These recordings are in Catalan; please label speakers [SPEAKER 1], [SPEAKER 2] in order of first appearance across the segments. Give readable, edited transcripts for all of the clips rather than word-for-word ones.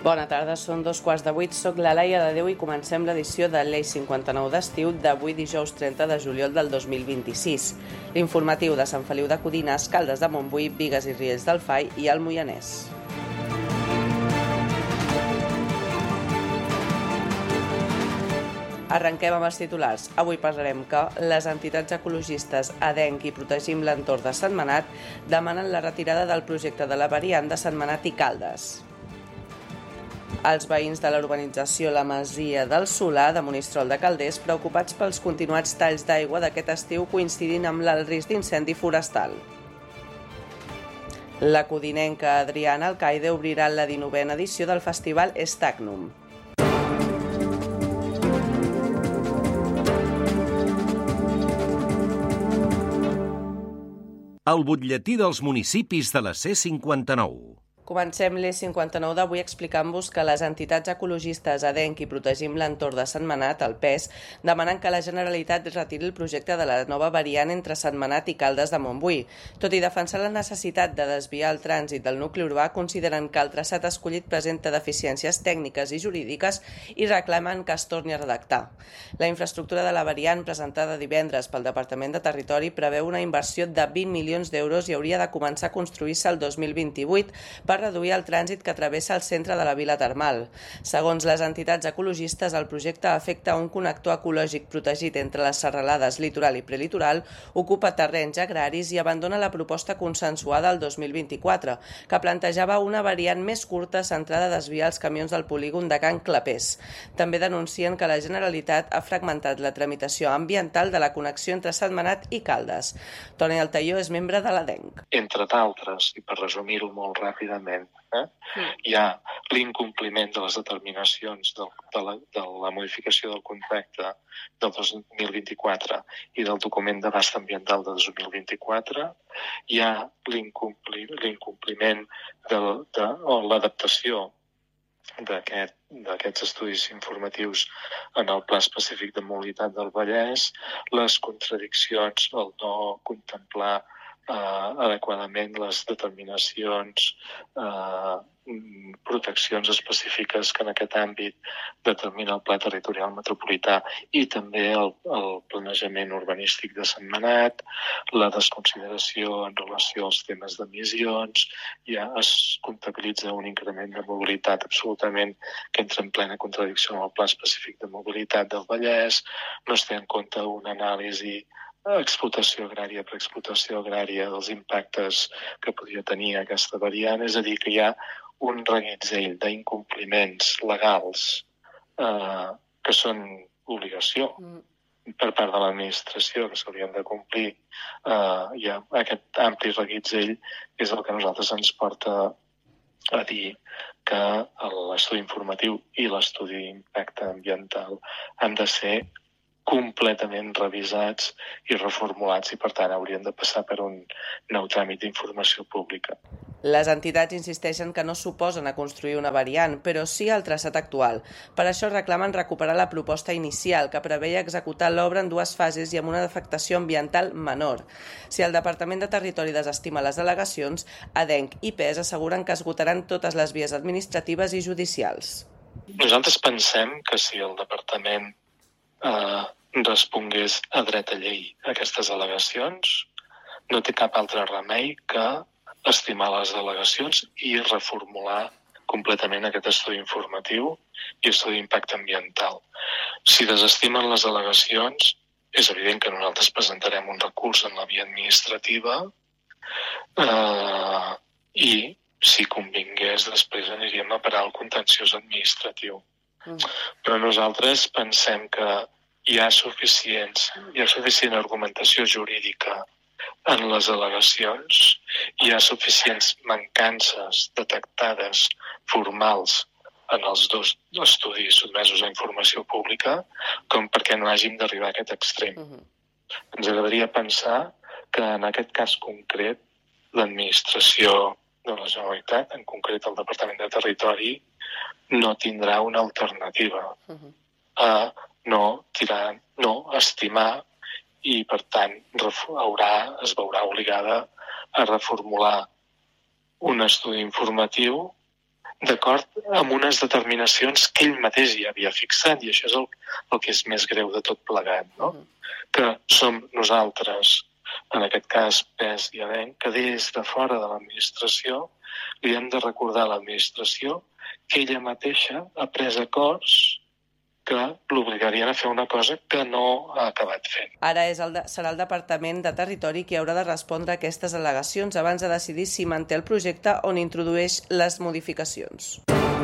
[SPEAKER 1] Bona tarda, són 7:15. Soc la Laia de Déu i comencem l'edició de l'Eix 59 d'estiu d'avui dijous 30 de juliol del 2026. L'informatiu de Sant Feliu de Codines, Caldes de Montbui, Bigues i Riells del Fai i el Moianès. Arrenquem amb els titulars. Avui parlarem que les entitats ecologistes ADENC i Protegim l'Entorn de Sentmenat demanen la retirada del projecte de la variant de Sentmenat i Caldes. Els veïns de la urbanització La Masia del Solà de Monistrol de Calders preocupats pels continuats talls d'aigua d'aquest estiu coincidint amb l'alt risc d'incendi forestal. La codinenca Adriana Alcaide obrirà la 19a edició del festival Stagnum.
[SPEAKER 2] El butlletí dels municipis de la C59.
[SPEAKER 1] Comencem l'E59 d'avui explicant-vos que les entitats ecologistes ADENC i Protegim l'Entorn de Sentmenat, el PES, demanen que la Generalitat retiri el projecte de la nova variant entre Sentmenat i Caldes de Montbui. Tot i defensar la necessitat de desviar el trànsit del nucli urbà, consideren que el traçat escollit presenta deficiències tècniques i jurídiques i reclamen que es torni a redactar. La infraestructura de la variant, presentada divendres pel Departament de Territori, preveu una inversió de 20 milions d'euros i hauria de començar a construir-se el 2028 per reduir el trànsit que travessa el centre de la vila termal. Segons les entitats ecologistes, el projecte afecta un connector ecològic protegit entre les serralades litoral i prelitoral, ocupa terrenys agraris i abandona la proposta consensuada el 2024, que plantejava una variant més curta centrada a desviar els camions del polígon de Can Clapés. També denuncien que la Generalitat ha fragmentat la tramitació ambiental de la connexió entre Sentmenat i Caldes. Toni Altaió és membre de l'ADENC.
[SPEAKER 3] Entre d'altres, i per resumir-ho molt ràpidament, hi ha l'incompliment de les determinacions de la modificació del contracte del 2024 i del document d'abast ambiental de 2024, hi ha l'incompliment o l'adaptació d'aquests estudis informatius en el Pla Específic de Mobilitat del Vallès, les contradiccions al no contemplar adequadament les determinacions, proteccions específiques que en aquest àmbit determina el Pla Territorial Metropolità i també el planejament urbanístic de Sentmenat, la desconsideració en relació als temes d'emissions, ja es comptabilitza un increment de mobilitat absolutament que entra en plena contradicció amb el Pla Específic de Mobilitat del Vallès, no es té en compte una anàlisi explotació agrària per explotació agrària dels impactes que podria tenir aquesta variant, és a dir, que hi ha un reguitzell d'incompliments legals que són obligació per part de l'administració, que s'haurien de complir. Hi ha aquest ampli reguitzell és el que a nosaltres ens porta a dir que l'estudi informatiu i l'estudi d'impacte ambiental han de ser completament revisats i reformulats i, per tant, haurien de passar per un nou tràmit d'informació pública.
[SPEAKER 1] Les entitats insisteixen que no s'oposen a construir una variant, però sí al traçat actual. Per això reclamen recuperar la proposta inicial, que preveia executar l'obra en 2 fases i amb una afectació ambiental menor. Si el Departament de Territori desestima les al·legacions, ADENC i PES asseguren que esgotaran totes les vies administratives i judicials.
[SPEAKER 3] Nosaltres pensem que si el Departament respongués a dret a llei a aquestes al·legacions, no té cap altre remei que estimar les al·legacions i reformular completament aquest estudi informatiu i estudi d'impacte ambiental. Si desestimen les al·legacions, és evident que nosaltres presentarem un recurs en la via administrativa i, si convingués, després aniríem a parar el contenciós administratiu. Però nosaltres pensem que hi ha suficient argumentació jurídica en les al·legacions, hi ha suficients mancances detectades formals en els 2 estudis sotmesos a informació pública com perquè no hàgim d'arribar a aquest extrem. Ens agradaria pensar que en aquest cas concret l'administració de la Generalitat, en concret el Departament de Territori, no tindrà una alternativa a no estimar i, per tant, es veurà obligada a reformular un estudi informatiu d'acord amb unes determinacions que ell mateix ja havia fixat, i això és el que és més greu de tot plegat, no? Que som nosaltres, en aquest cas PES i ADENC, que des de fora de l'administració li hem de recordar a l'administració que ella mateixa ha pres acords que l'obligarien a fer una cosa que no ha acabat fent.
[SPEAKER 1] Ara serà el Departament de Territori qui haurà de respondre a aquestes al·legacions abans de decidir si manté el projecte o n'introdueix les modificacions.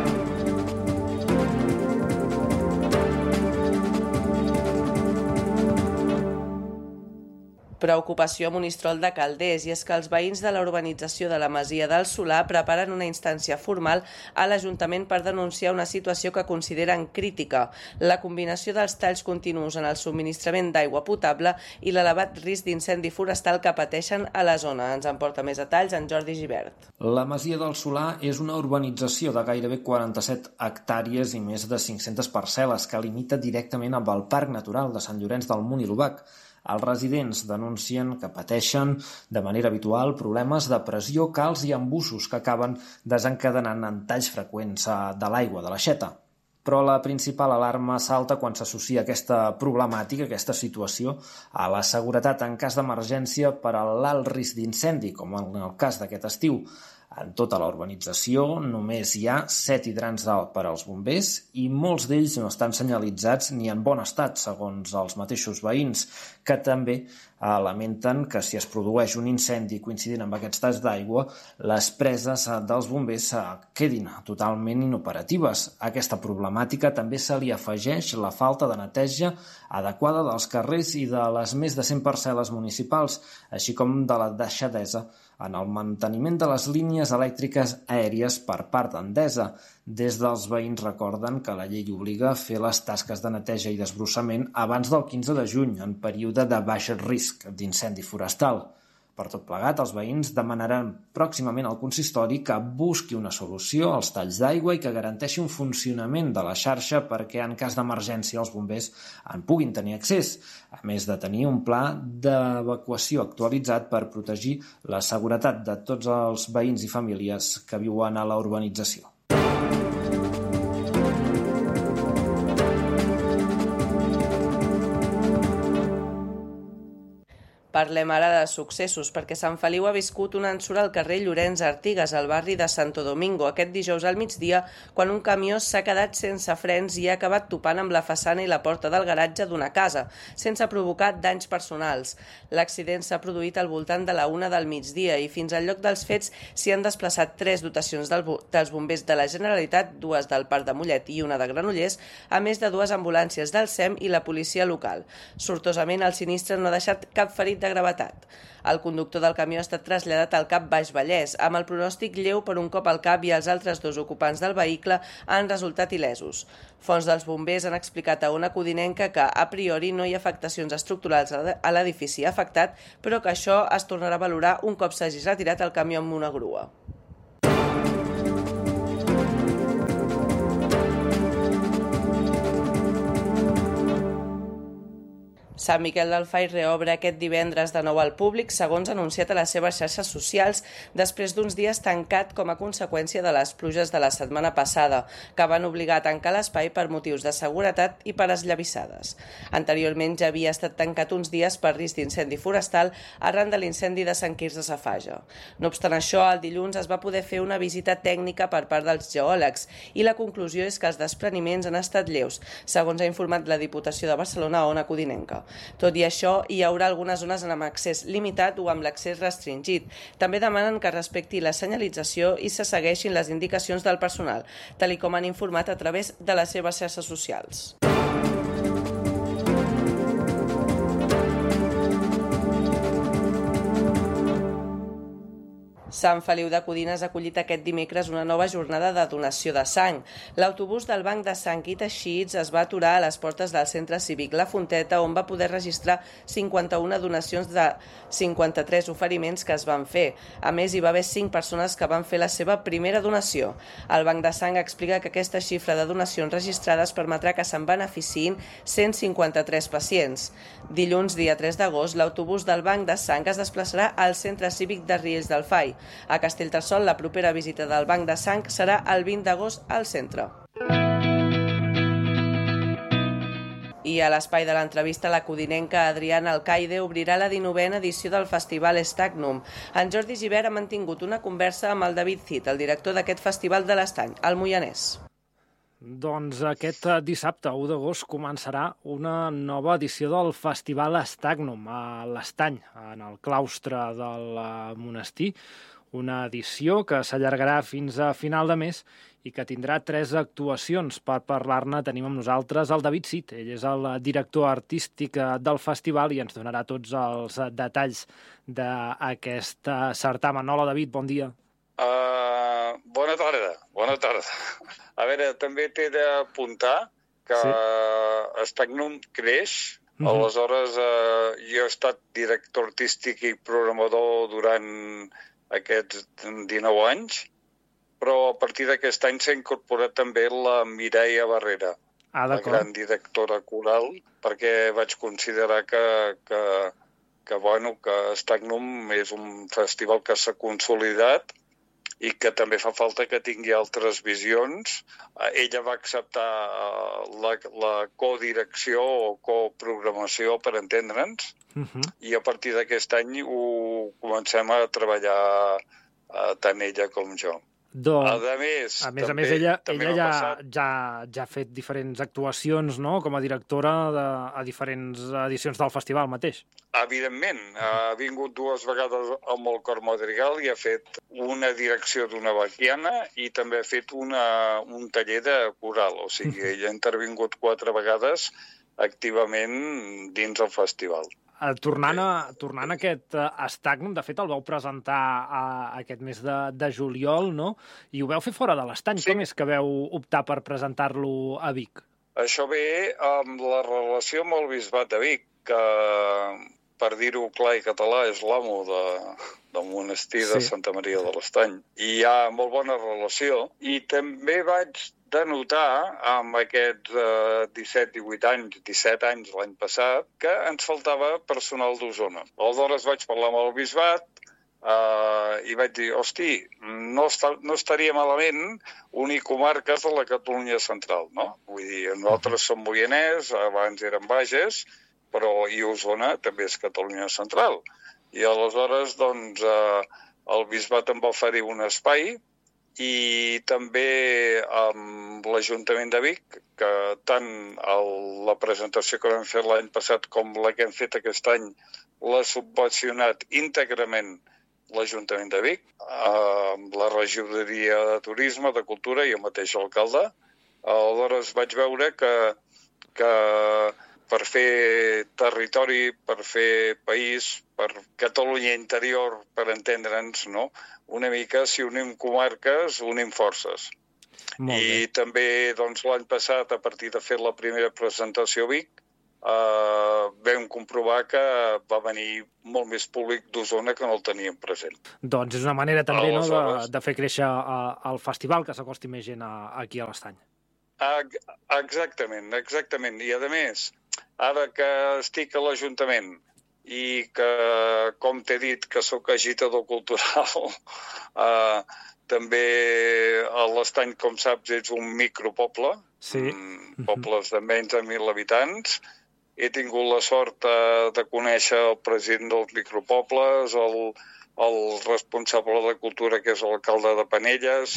[SPEAKER 1] Preocupació a Monistrol de Calders, i és que els veïns de la urbanització de la Masia del Solà preparen una instància formal a l'Ajuntament per denunciar una situació que consideren crítica, la combinació dels talls continus en el subministrament d'aigua potable i l'elevat risc d'incendi forestal que pateixen a la zona. Ens en porta més detalls en Jordi Gibert.
[SPEAKER 4] La Masia del Solà és una urbanització de gairebé 47 hectàrees i més de 500 parcel·les que limita directament amb el Parc Natural de Sant Llorenç del Munt i l'Obac. Els residents denuncien que pateixen de manera habitual problemes de pressió, calç i embussos que acaben desencadenant en talls freqüents de l'aigua de l'aixeta. Però la principal alarma salta quan s'associa aquesta problemàtica, aquesta situació, a la seguretat en cas d'emergència per a l'alt risc d'incendi, com en el cas d'aquest estiu. En tota la urbanització només hi ha 7 hidrants per als bombers i molts d'ells no estan senyalitzats ni en bon estat, segons els mateixos veïns, que també lamenten que si es produeix un incendi coincidint amb aquests talls d'aigua, les preses dels bombers quedin totalment inoperatives. A aquesta problemàtica també se li afegeix la falta de neteja adequada dels carrers i de les més de 100 parcel·les municipals, així com de la deixadesa en el manteniment de les línies elèctriques aèries per part d'Endesa. Des dels veïns recorden que la llei obliga a fer les tasques de neteja i desbrossament abans del 15 de juny, en període de baix risc d'incendi forestal. Per tot plegat, els veïns demanaran pròximament al consistori que busqui una solució als talls d'aigua i que garanteixi un funcionament de la xarxa perquè en cas d'emergència els bombers en puguin tenir accés, a més de tenir un pla d'evacuació actualitzat per protegir la seguretat de tots els veïns i famílies que viuen a la urbanització.
[SPEAKER 1] Parlem ara de successos, perquè Sant Feliu ha viscut una ensura al carrer Llorenç Artigas, al barri de Santo Domingo, aquest dijous al migdia, quan un camió s'ha quedat sense frens i ha acabat topant amb la façana i la porta del garatge d'una casa, sense provocar danys personals. L'accident s'ha produït al voltant de la 1 del migdia i fins al lloc dels fets s'hi han desplaçat 3 dotacions dels bombers de la Generalitat, 2 del Parc de Mollet i una de Granollers, a més de 2 ambulàncies del SEM i la policia local. Sortosament, el sinistre no ha deixat cap ferit de gravetat. El conductor del camió ha estat traslladat al CAP Baix Vallès, amb el pronòstic lleu per un cop al cap, i els altres 2 ocupants del vehicle han resultat il·lesos. Fonts dels bombers han explicat a Ona Codinenca que a priori no hi ha afectacions estructurals a l'edifici afectat, però que això es tornarà a valorar un cop s'hagi retirat el camió amb una grua. Sant Miquel del Fai reobre aquest divendres de nou al públic, segons anunciat a les seves xarxes socials, després d'uns dies tancat com a conseqüència de les pluges de la setmana passada, que van obligar a tancar l'espai per motius de seguretat i per esllavissades. Anteriorment ja havia estat tancat uns dies per risc d'incendi forestal arran de l'incendi de Sant Quirze Safaja. No obstant això, el dilluns es va poder fer una visita tècnica per part dels geòlegs i la conclusió és que els despreniments han estat lleus, segons ha informat la Diputació de Barcelona, Ona Codinenca. Tot i això, hi haurà algunes zones amb accés limitat o amb l'accés restringit. També demanen que respecti la senyalització i se segueixin les indicacions del personal, tal com han informat a través de les seves xarxes socials. Sant Feliu de Codines ha acollit aquest dimecres una nova jornada de donació de sang. L'autobús del Banc de Sang i Teixits es va aturar a les portes del centre cívic La Fonteta, on va poder registrar 51 donacions de 53 oferiments que es van fer. A més, hi va haver 5 persones que van fer la seva primera donació. El Banc de Sang explica que aquesta xifra de donacions registrades permetrà que se'n beneficiïn 153 pacients. Dilluns, dia 3 d'agost, l'autobús del Banc de Sang es desplaçarà al centre cívic de Riells del Fai. A Castellterçol, la propera visita del Banc de Sang serà el 20 d'agost al centre. I a l'espai de l'entrevista, la codinenca Adriana Alcaide obrirà la 19a edició del Festival Stagnum. En Jordi Gibert ha mantingut una conversa amb el David Cid, el director d'aquest festival de l'Estany, al Moianès.
[SPEAKER 5] Doncs aquest dissabte, 1 d'agost, començarà una nova edició del Festival Stagnum a l'Estany, en el claustre del monestir. Una edició que s'allargarà fins a final de mes i que tindrà 3 actuacions. Per parlar-ne tenim amb nosaltres el David Cid. Ell és el director artístic del festival i ens donarà tots els detalls d'aquest certamen. Hola, David, bon dia.
[SPEAKER 6] Bona tarda. A veure, també t'he d'apuntar que Stagnum creix. Aleshores, jo he estat director artístic i programador durant aquests 19 anys, però a partir d'aquest any s'ha incorporat també la Mireia Barrera, la gran directora coral, perquè vaig considerar que Stagnum és un festival que s'ha consolidat i que també fa falta que tingui altres visions. Ella va acceptar la codirecció o coprogramació, per entendre'ns, i a partir d'aquest any ho comencem a treballar tant ella com jo.
[SPEAKER 5] A més, ella ja ha fet diferents actuacions, no?, com a directora a diferents edicions del festival mateix.
[SPEAKER 6] Evidentment, ha vingut 2 vegades amb el Cor Madrigal i ha fet una direcció d'una baquiana i també ha fet un taller de coral. O sigui, ella ha intervingut 4 vegades activament dins el festival.
[SPEAKER 5] Tornant a aquest Stagnum, de fet el vau presentar aquest mes de juliol, no? I ho vau fer fora de l'Estany. Sí. Com és que vau optar per presentar-lo a Vic?
[SPEAKER 6] Això ve amb la relació amb el Bisbat de Vic, que, per dir-ho clar i català, és l'amo del monestir de Santa Maria de l'Estany. I hi ha molt bona relació. I també vaig de notar, amb aquests 17 anys l'any passat, que ens faltava personal d'Osona. Aleshores vaig parlar amb el Bisbat i vaig dir, hosti, no estaria malament unir comarques de la Catalunya central, no? Vull dir, nosaltres som Moianès, abans érem Bages, però i Osona també és Catalunya central. I aleshores, doncs, el Bisbat em va oferir un espai i també amb l'Ajuntament de Vic, que tant la presentació que vam fer l'any passat com la que hem fet aquest any l'ha subvencionat íntegrament l'Ajuntament de Vic, amb la regidoria de Turisme, de Cultura i el mateix alcalde. Aleshores vaig veure que per fer territori, per fer país, per Catalunya interior, per entendre'ns, no? Una mica, si unim comarques, unim forces. I també l'any passat, a partir de fer la primera presentació a Vic, vam comprovar que va venir molt més públic d'Osona que no el teníem present.
[SPEAKER 5] Doncs és una manera també de fer créixer el festival, que s'acosti més gent aquí a l'Estany.
[SPEAKER 6] Exactament. I a més, ara que estic a l'Ajuntament i que, com t'he dit, que sóc agitador cultural, també a l'Estany, com saps, és un micropoble, pobles de menys de 1.000 habitants. He tingut la sort de conèixer el president dels micropobles, el responsable de cultura, que és l'alcalde de Penelles,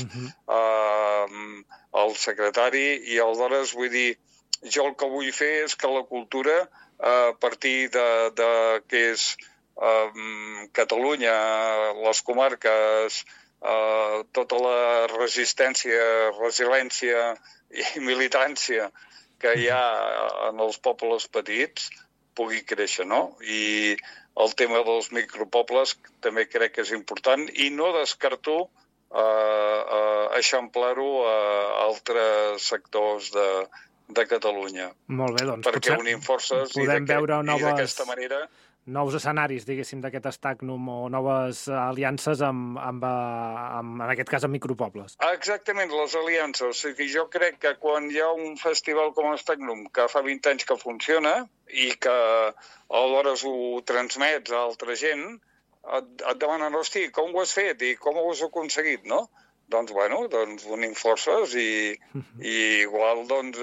[SPEAKER 6] el secretari, i aleshores vull dir, jo el que vull fer és que la cultura, a partir de que és Catalunya, les comarques, tota la resiliència i militància que hi ha en els pobles petits pugui créixer, no? I el tema dels micropobles també crec que és important i no descarto eixamplar-ho a altres sectors de Catalunya.
[SPEAKER 5] Molt bé, doncs
[SPEAKER 6] perquè unim forces i d'aquesta manera
[SPEAKER 5] nous escenaris, diguéssim, d'aquest Stagnum o noves aliances en aquest cas amb micropobles.
[SPEAKER 6] Exactament, les aliances. O sigui, jo crec que quan hi ha un festival com Stagnum que fa 20 anys que funciona i que aleshores ho transmets a altra gent, et demanen, hosti, com ho has fet i com ho has aconseguit, no? Doncs, bueno, unim forces i igual, doncs,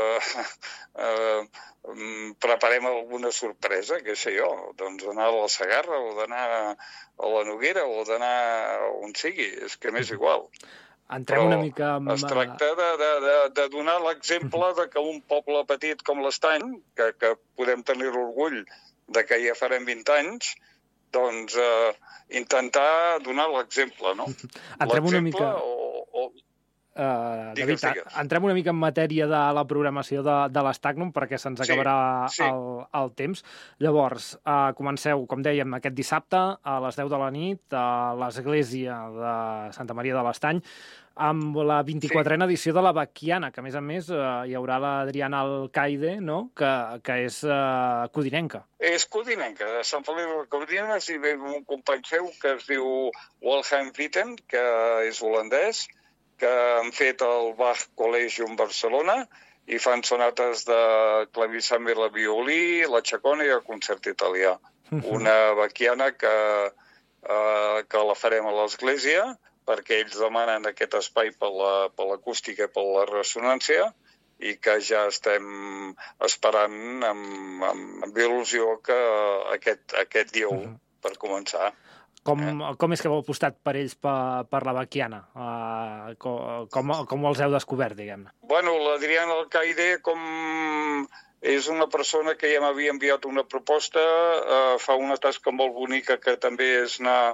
[SPEAKER 6] preparem alguna sorpresa, què sé jo, doncs anar a la Segarra o d'anar a la Noguera o d'anar on sigui, és que m'és igual.
[SPEAKER 5] Entrem una mica amb...
[SPEAKER 6] Es tracta de donar l'exemple de que un poble petit com l'Estany, que podem tenir l'orgull de que ja farem 20 anys, doncs intentar donar l'exemple, no?
[SPEAKER 5] Entrem una mica...
[SPEAKER 6] Digues.
[SPEAKER 5] Entrem una mica en matèria de la programació de l'Stagnum perquè se'ns acabarà el temps. Llavors, comenceu, com dèiem, aquest dissabte a les 10 de la nit a l'església de Santa Maria de l'Estany amb la 24a edició de la Baquiana, que a més hi haurà l'Adriana Alcaide, no? que és codinenca.
[SPEAKER 6] És codinenca, de Sant Feliu de Codines, i ve un company seu que es diu Wilhelm Witten, que és holandès, que han fet el Bach Collegium Barcelona i fan sonates de clavissàmbel a violí, la Chacona i el concert italià. Una Baquiana que la farem a l'església, perquè ells demanen aquest espai per l'acústica i per la ressonància, i que ja estem esperant amb il·lusió que aquest dia 1 per començar.
[SPEAKER 5] Com és que heu apostat per ells per la Baquiana? Com els heu descobert, diguem-ne?
[SPEAKER 6] Bueno, l'Adriana Alcaide és una persona que ja m'havia enviat una proposta, fa una tasca molt bonica que també és anar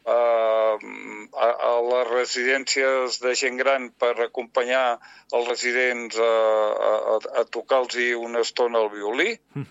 [SPEAKER 6] a les residències de gent gran per acompanyar els residents a tocar-los una estona al violí.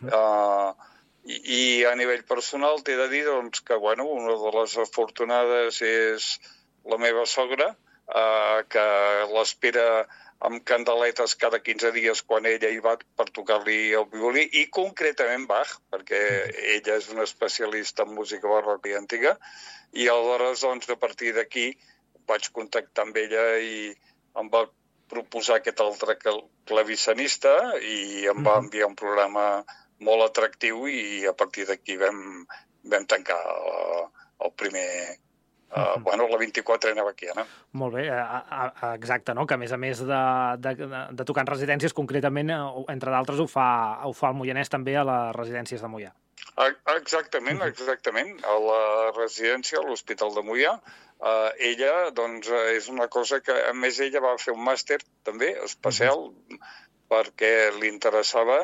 [SPEAKER 6] I a nivell personal t'he de dir que una de les afortunades és la meva sogra, que l'espera amb candeletes cada 15 dies quan ella hi va per tocar-li el violí, i concretament Bach, perquè ella és una especialista en música barroca i antiga, i aleshores, a partir d'aquí, vaig contactar amb ella i em va proposar aquest altre clavissenista i em va enviar un programa molt atractiu i a partir d'aquí vam tancar el primer... la 24a Baquiana.
[SPEAKER 5] Molt bé, exacte, no? Que a més de tocar en residències, concretament, entre d'altres, ho fa el Moianès també a les residències de Moià.
[SPEAKER 6] Exactament. A la residència, a l'Hospital de Moià, ella, és una cosa que, a més, ella va fer un màster també especial perquè li interessava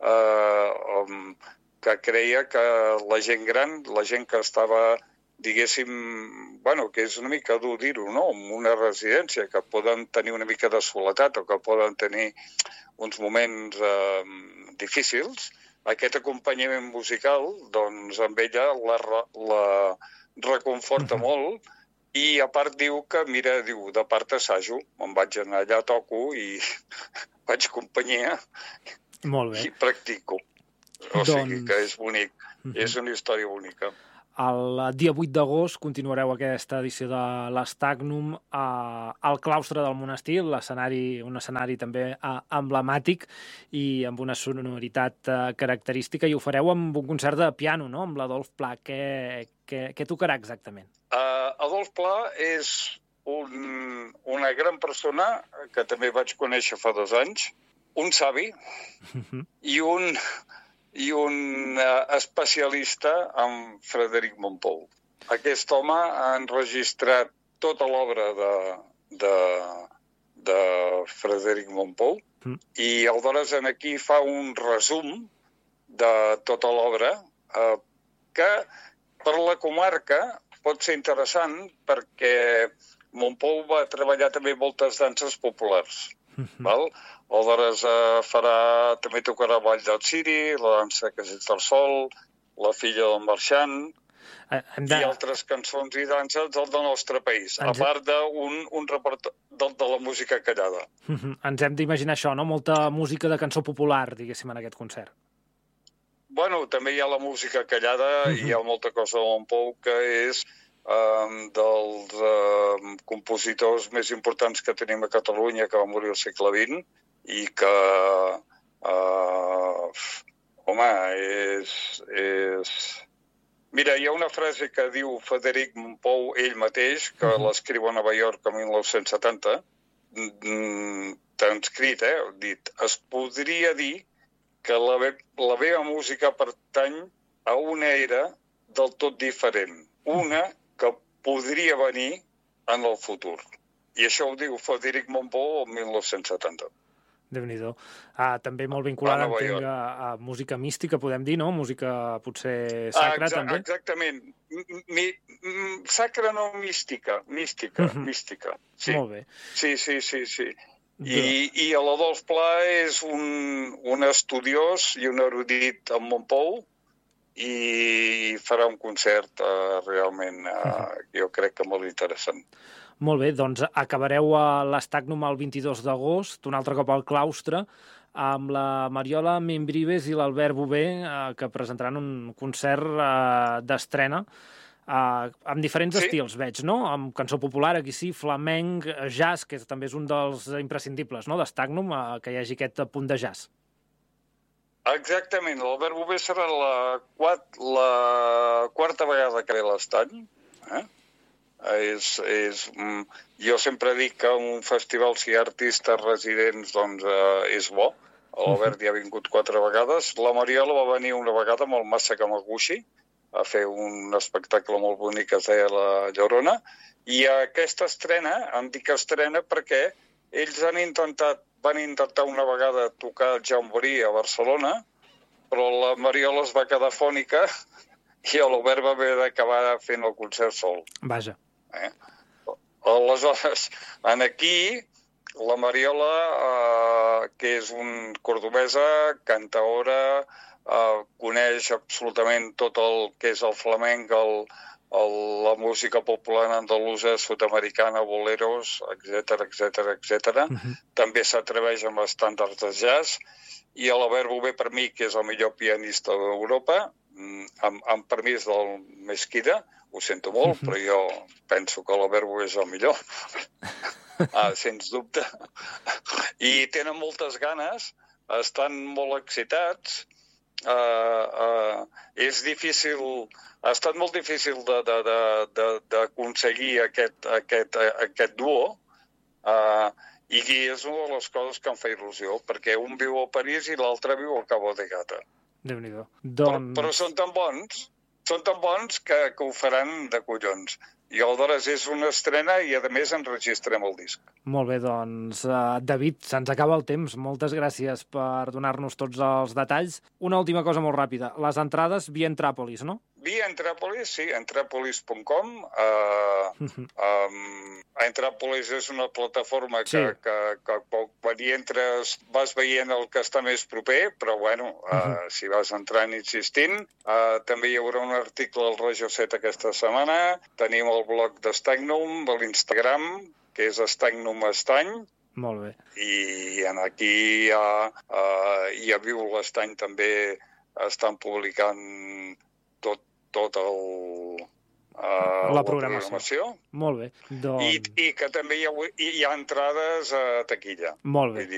[SPEAKER 6] que creia que la gent gran, la gent que estava, diguéssim, que és una mica dur dir-ho, no?, en una residència, que poden tenir una mica de soledat o que poden tenir uns moments difícils, aquest acompanyament musical, amb ella la reconforta molt i a part diu que, mira, de part assajo, me'n vaig anar allà, toco i faig companyia i practico. O sigui que és bonic, és una història bonica.
[SPEAKER 5] El dia 8 d'agost continuareu aquesta edició de l'Stagnum al claustre del monestir, un escenari també emblemàtic i amb una sonoritat característica, i ho fareu amb un concert de piano, no?, amb l'Adolf Pla. Què tocarà exactament?
[SPEAKER 6] Adolf Pla és una gran persona que també vaig conèixer fa 2 anys, un savi i un especialista en Frederic Mompou. Aquest home ha enregistrat tota l'obra de Frederic Mompou i aleshores aquí fa un resum de tota l'obra que per la comarca pot ser interessant perquè Mompou va treballar també moltes danses populars. Aleshores també tocarà Vall del Ciri, la dansa Casets del Sol, La filla del marxant i altres cançons i danses del nostre país, a part d'un repertori de la música callada.
[SPEAKER 5] Ens hem d'imaginar això, no? Molta música de cançó popular, diguéssim, en aquest concert.
[SPEAKER 6] També hi ha la música callada i hi ha molta cosa de Mompou que és dels compositors més importants que tenim a Catalunya, que va morir al segle XX i que, Mira, hi ha una frase que diu Frederic Mompou, ell mateix, que l'escriu a Nova York el 1970, transcrit, dit, es podria dir que la meva música pertany a una era del tot diferent, una que podria venir en el futur. I això ho diu Frederic Mompou el 1970.
[SPEAKER 5] Déu-n'hi-do. També molt vinculada, entenc, a música mística, podem dir, no? Música potser sacra, també?
[SPEAKER 6] Exactament. Sacra no, mística. Mística. Sí.
[SPEAKER 5] Molt bé.
[SPEAKER 6] Sí. I l'Adolf Pla és un estudiós i un erudit amb Montpou i farà un concert realment, jo crec que molt interessant.
[SPEAKER 5] Molt bé, doncs acabareu a l'Stagnum el 22 d'agost, un altre cop al claustre, amb la Mariola Membrives i l'Albert Bové, que presentaran un concert d'estrena amb diferents estils, veig, no? Amb cançó popular, aquí sí, flamenc, jazz, que també és un dels imprescindibles, no?, d'Stagnum, que hi hagi aquest punt de jazz.
[SPEAKER 6] Exactament, l'Albert Bové serà la quarta vegada que ve a l'estany, jo sempre dic que un festival, si hi ha artistes residents, doncs és bo. L'Albert ja ha vingut 4 vegades. La Mariola va venir una vegada amb el Massa Kamaguchi a fer un espectacle molt bonic que es deia La Llorona. I aquesta estrena, em dic estrena perquè ells van intentar una vegada tocar el Jamboree a Barcelona, però la Mariola es va quedar fònica i l'Albert va haver d'acabar fent el concert sol.
[SPEAKER 5] Vaja.
[SPEAKER 6] Aleshores, aquí, la Mariola, que és un cordobesa, cantaora, coneix absolutament tot el que és el flamenc, la música popular andalusa, sud-americana, boleros, etc. També s'atreveix amb estàndards de jazz. I l'Albert Bové, per mi, que és el millor pianista d'Europa, amb permís del Mesquida, ho sento molt, però jo penso que l'Albert Bové és el millor, sens dubte. I tenen moltes ganes, estan molt excitats. És difícil, ha estat molt difícil d'aconseguir aquest duo, i és una de les coses que em fa il·lusió, perquè un viu a París i l'altre viu a Cabo de Gata.
[SPEAKER 5] Déu-n'hi-do.
[SPEAKER 6] Però són tan bons que ho faran de collons. I aleshores és una estrena i, a més, enregistrem el disc.
[SPEAKER 5] Molt bé, doncs, David, se'ns acaba el temps. Moltes gràcies per donar-nos tots els detalls. Una última cosa molt ràpida. Les entrades via Entràpolis, no? Via Entràpolis, sí, entràpolis.com. Entràpolis és una plataforma que quan hi entres vas veient el que està més proper, però bueno, si vas entrant insistint. També hi haurà un article al Regió 7 aquesta setmana. Tenim el blog d'Estagnum, a l'Instagram, que és Estagnum Estany. Molt bé. I aquí a Viu l'Estany també estan publicant tot la programació. Molt bé. I que també hi ha entrades a taquilla. Molt bé.